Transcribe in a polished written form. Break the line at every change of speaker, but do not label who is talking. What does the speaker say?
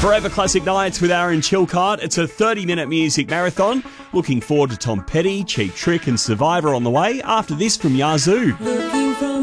Forever Classic Nights with Aaron Chilcott. It's a 30-minute music marathon. Looking forward to Tom Petty, Cheap Trick and Survivor on the way. After this from Yazoo.
Looking from